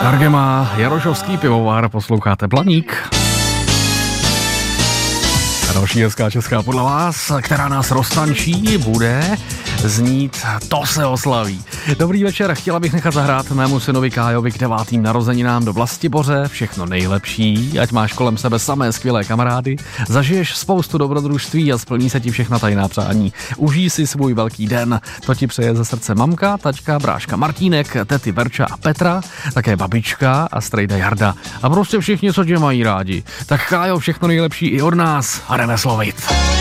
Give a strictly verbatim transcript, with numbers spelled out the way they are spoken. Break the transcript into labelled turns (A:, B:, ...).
A: Argema, Jarošovský pivovar, posloucháte Blaník. Další hezká česká podle vás, která nás roztančí, bude znít To se oslaví. Dobrý večer, chtěla bych nechat zahrát mému synovi Kájovi k devátým narozeninám do Vlastiboře. Všechno nejlepší, ať máš kolem sebe samé skvělé kamarády, zažiješ spoustu dobrodružství a splní se ti všechna tajná přání. Užij si svůj velký den, to ti přeje ze srdce mamka, taťka, bráška Martínek, tety Verča a Petra, také babička a strejda Jarda. A prostě všichni, co tě mají rádi. Tak Kájo, všechno nejlepší i od nás a jdeme slovit.